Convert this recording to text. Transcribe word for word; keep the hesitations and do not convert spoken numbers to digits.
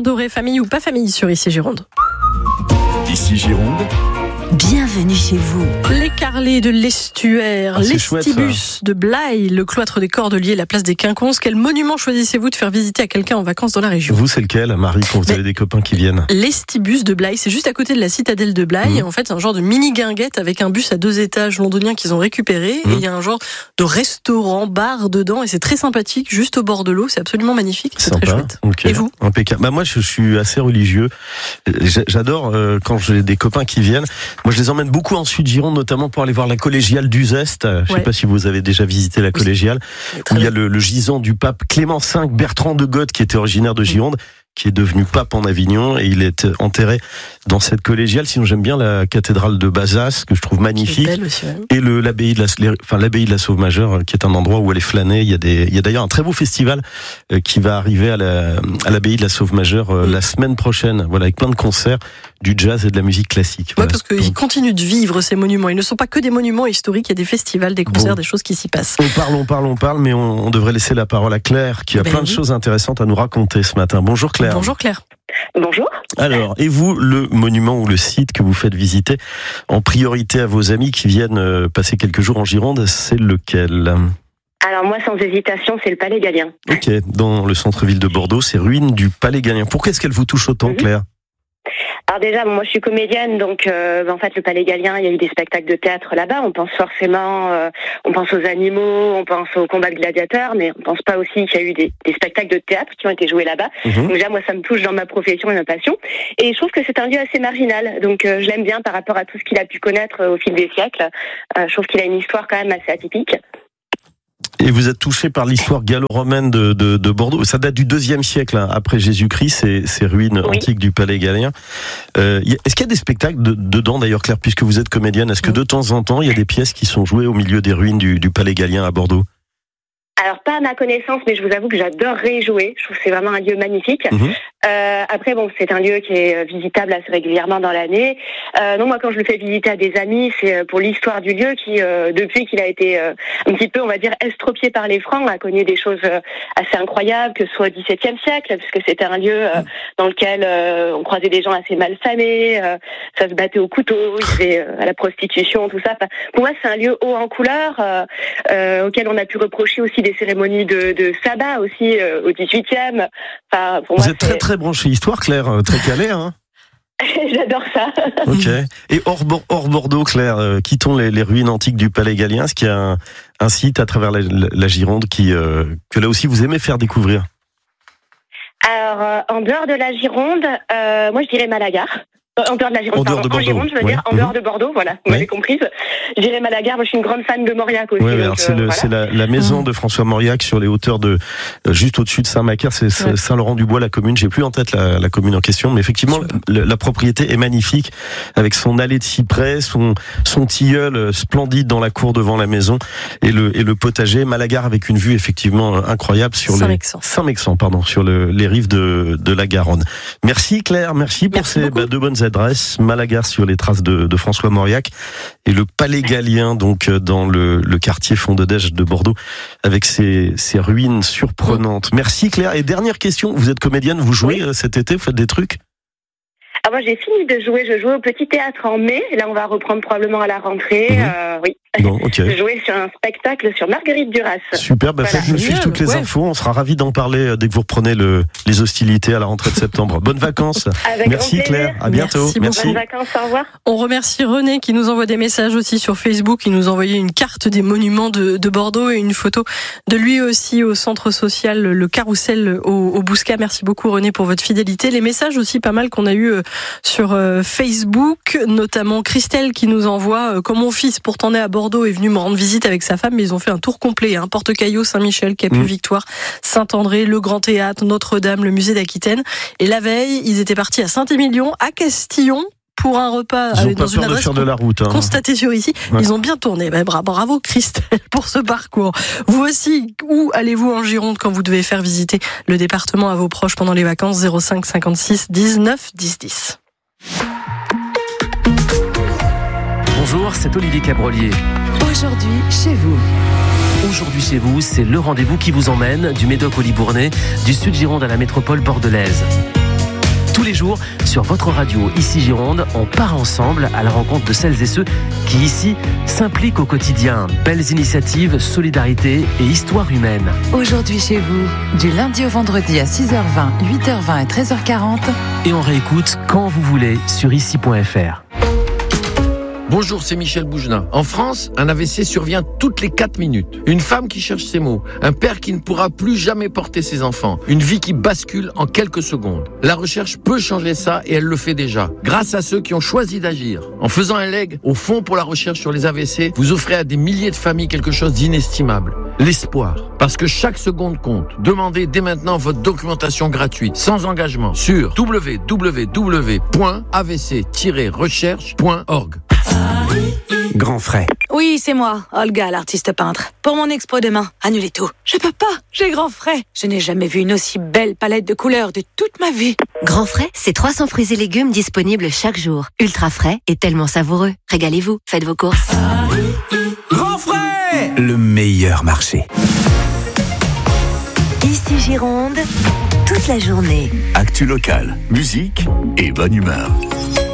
Doré, famille ou pas famille sur Ici Gironde. Ici Gironde. Bienvenue chez vous. Les Carlés de l'Estuaire, ah, l'Estibus de Blaye, le cloître des Cordeliers, la place des Quinconces. Quel monument choisissez-vous de faire visiter à quelqu'un en vacances dans la région ? Vous, c'est lequel, Marie, quand vous Mais avez des copains qui viennent ? L'Estibus de Blaye, c'est juste à côté de la citadelle de Blaye. Mmh. En fait, c'est un genre de mini-guinguette avec un bus à deux étages londonien qu'ils ont récupéré. Mmh. Et il y a un genre de restaurant, bar dedans. Et c'est très sympathique, juste au bord de l'eau. C'est absolument magnifique. C'est Sympa. Très chouette. Okay. Et vous ? Impeccable. Bah, moi, je suis assez religieux. J'adore euh, quand j'ai des copains qui viennent. Moi, je les emmène beaucoup en Sud-Gironde, notamment pour aller voir la collégiale d'Uzeste. Je ne ouais. sais pas si vous avez déjà visité la collégiale, oui. où il y a le, le gisant du pape Clément cinq, Bertrand de Goth, qui était originaire de Gironde, qui est devenu pape en Avignon, et il est enterré dans cette collégiale. Sinon, j'aime bien la cathédrale de Bazas, que je trouve magnifique, aussi, ouais. et le, l'abbaye de la, enfin, l'abbaye de la Sauve Majeure, qui est un endroit où aller flâner. Il y a des, il y a d'ailleurs un très beau festival euh, qui va arriver à la, à l'abbaye de la Sauve Majeure euh, mmh. la semaine prochaine. Voilà, avec plein de concerts, du jazz et de la musique classique. Voilà. Ouais, parce qu'ils continuent de vivre ces monuments. Ils ne sont pas que des monuments historiques. Il y a des festivals, des concerts, bon. des choses qui s'y passent. On parle, on parle, on parle, mais on, on devrait laisser la parole à Claire, qui a ben plein oui. de choses intéressantes à nous raconter ce matin. Bonjour Claire. Bonjour Claire. Bonjour. Alors, et vous, le monument ou le site que vous faites visiter en priorité à vos amis qui viennent passer quelques jours en Gironde, c'est lequel ? Alors moi, sans hésitation, c'est le Palais Gallien. Ok, dans le centre-ville de Bordeaux, c'est ruines du Palais Gallien. Pourquoi est-ce qu'elle vous touche autant, mmh. Claire ? Alors déjà, moi je suis comédienne, donc euh, en fait le Palais Gallien, il y a eu des spectacles de théâtre là-bas. On pense forcément, euh, on pense aux animaux, on pense aux combats de gladiateurs, mais on pense pas aussi qu'il y a eu des, des spectacles de théâtre qui ont été joués là-bas. Mmh. Donc déjà, moi ça me touche dans ma profession et ma passion. Et je trouve que c'est un lieu assez marginal, donc euh, je l'aime bien par rapport à tout ce qu'il a pu connaître euh, au fil des siècles. Euh, je trouve qu'il a une histoire quand même assez atypique. Et vous êtes touché par l'histoire gallo-romaine de, de, de Bordeaux. Ça date du deuxième siècle, hein, après Jésus-Christ, ces, ces ruines oui. antiques du Palais Gallien. Euh, est-ce qu'il y a des spectacles de, dedans, d'ailleurs, Claire, puisque vous êtes comédienne, est-ce que de temps en temps, il y a des pièces qui sont jouées au milieu des ruines du, du Palais Gallien à Bordeaux ? Alors pas à ma connaissance, mais je vous avoue que j'adorerais y jouer. Je trouve que c'est vraiment un lieu magnifique. Mmh. Euh, après bon, c'est un lieu qui est visitable assez régulièrement dans l'année. Euh, non, moi quand je le fais visiter à des amis, c'est pour l'histoire du lieu qui, euh, depuis qu'il a été euh, un petit peu, on va dire, estropié par les Francs, a connu des choses euh, assez incroyables, que ce soit au dix-septième siècle, puisque c'était un lieu euh, dans lequel euh, on croisait des gens assez malfamés, euh, ça se battait au couteau, il y avait euh, à la prostitution, tout ça. Enfin, pour moi, c'est un lieu haut en couleur euh, euh, auquel on a pu reprocher aussi des cérémonies de, de sabbat aussi euh, au dix-huitième. Enfin, pour Vous moi, êtes très très branché histoire, Claire, très calée, hein. J'adore ça. Ok. Et hors, hors Bordeaux, Claire, euh, quittons les, les ruines antiques du Palais Gallien. Est-ce qu'il y a un, un site à travers la, la, la Gironde qui, euh, que là aussi vous aimez faire découvrir ? Alors, euh, en dehors de la Gironde, euh, moi je dirais Malaga. En dehors de la Gironde, en dehors pardon, de Bordeaux. En Gironde, je veux ouais. dire, en mmh. dehors de Bordeaux, voilà, vous oui. m'avez comprise. Je dirais Malaga, moi je suis une grande fan de Mauriac aussi. Oui, donc, c'est, euh, le, voilà. c'est la, la maison de François Mauriac sur les hauteurs de, euh, juste au-dessus de Saint-Macaire, c'est, c'est ouais. Saint-Laurent-du-Bois, la commune. J'ai plus en tête la, la commune en question, mais effectivement, la, la propriété est magnifique, avec son allée de cyprès, son, son tilleul splendide dans la cour devant la maison, et le, et le potager. Malaga avec une vue effectivement incroyable sur Saint-Mexan. les, Saint-Mexan, pardon, sur le, les rives de, de la Garonne. Merci Claire, merci pour merci ces bah, deux bonnes adresses. Malaga sur les traces de, de François Mauriac et le Palais Gallien donc dans le, le quartier Fond-de-Dèche de Bordeaux avec ses, ses ruines surprenantes. Merci Claire. Et dernière question, vous êtes comédienne, vous jouez oui. cet été, vous faites des trucs ? Ah, moi j'ai fini de jouer, je jouais au Petit Théâtre en mai, là on va reprendre probablement à la rentrée, mmh. euh, oui. Bon, okay. Je jouais sur un spectacle sur Marguerite Duras. Super, bah voilà. Faites-nous suivre toutes les ouais. infos, on sera ravis d'en parler dès que vous reprenez le, les hostilités à la rentrée de septembre. Bonnes vacances. Avec merci Claire, à bientôt. Merci. merci. Bonnes vacances, au revoir. On remercie René qui nous envoie des messages aussi sur Facebook, il nous a envoyé une carte des monuments de, de Bordeaux et une photo de lui aussi au centre social, le Carrousel au, au Bouscat. Merci beaucoup René pour votre fidélité. Les messages aussi pas mal qu'on a eu sur Facebook, notamment Christelle qui nous envoie, comme mon fils pourtant né à Bordeaux est venu me rendre visite visite avec sa femme, mais ils ont fait un tour complet. Hein. Porte-Caillaux, Saint-Michel, Capu-Victoire, Saint-André, le Grand Théâtre, Notre-Dame, le musée d'Aquitaine. Et la veille, ils étaient partis à Saint-Émilion, à Castillon, pour un repas ils avec, ont dans une adresse de de la route, hein. constatée sur ici. Ouais. Ils ont bien tourné. Ben, bravo, bravo Christelle pour ce parcours. Vous aussi, où allez-vous en Gironde quand vous devez faire visiter le département à vos proches pendant les vacances? Zéro cinq cinquante-six dix-neuf dix dix. Bonjour, c'est Olivier Cabrolier. Aujourd'hui, chez vous. Aujourd'hui chez vous, c'est le rendez-vous qui vous emmène du Médoc au Libournais, du Sud Gironde à la métropole bordelaise. les jours, sur votre radio Ici Gironde, on part ensemble à la rencontre de celles et ceux qui ici s'impliquent au quotidien. Belles initiatives, solidarité et histoire humaine. Aujourd'hui chez vous, du lundi au vendredi à six heures vingt, huit heures vingt et treize heures quarante. Et on réécoute quand vous voulez sur ici point f r. Bonjour, c'est Michel Boujna. En France, un A V C survient toutes les quatre minutes. Une femme qui cherche ses mots, un père qui ne pourra plus jamais porter ses enfants, une vie qui bascule en quelques secondes. La recherche peut changer ça et elle le fait déjà, grâce à ceux qui ont choisi d'agir. En faisant un leg au Fonds pour la recherche sur les A V C, vous offrez à des milliers de familles quelque chose d'inestimable. L'espoir. Parce que chaque seconde compte. Demandez dès maintenant votre documentation gratuite, sans engagement, sur w w w point a v c tiret recherche point org. Grand frais. Oui, c'est moi, Olga, l'artiste peintre. Pour mon expo demain, annulez tout. Je peux pas, j'ai grand frais. Je n'ai jamais vu une aussi belle palette de couleurs de toute ma vie. Grand frais, c'est trois cents fruits et légumes disponibles chaque jour. Ultra frais et tellement savoureux. Régalez-vous, faites vos courses. Grand frais, le meilleur marché. Ici Gironde, toute la journée. Actu locale, musique et bonne humeur.